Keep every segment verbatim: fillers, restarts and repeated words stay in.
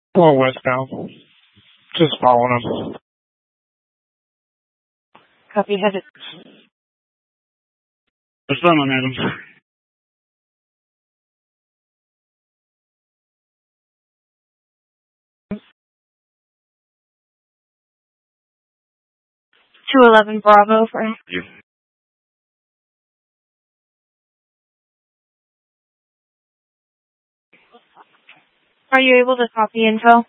Well, westbound. Just following them. Copy, headed. There's someone at him. two eleven Bravo for him. You. Are you able to copy info?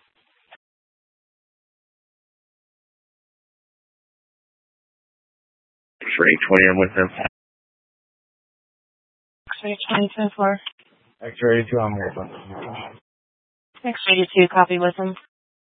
For eight twenty, I'm with them. X-ray twenty-two for. X-ray eighty-two, I'm with them. X-ray eighty-two, copy with him.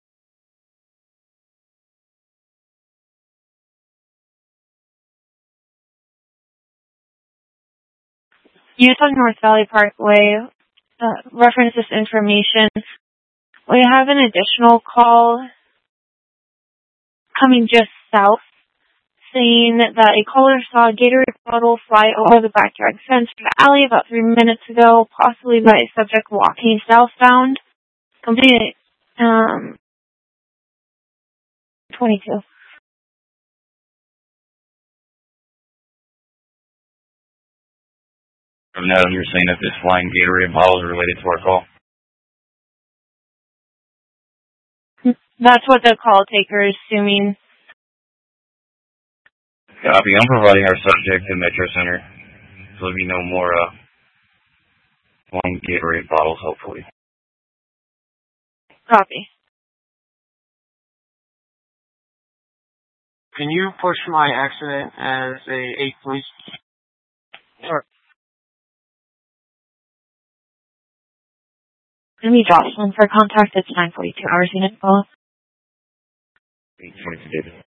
Utah North Valley Parkway, uh, reference this information. We have an additional call coming just south, saying that a caller saw a Gatorade bottle fly over the backyard fence from the alley about three minutes ago, possibly by a subject walking southbound. Company, um, twenty-two. No, you're saying that this flying Gatorade bottle is related to our call? That's what the call taker is assuming. Copy. I'm providing our subject to Metro Center. So there'll be no more uh, flying Gatorade bottles, hopefully. Copy. Can you push my accident as a eight, please? Sure. Jimmy Jocelyn for contact. It's nine forty-two hours unit follow. eight twenty-two, David.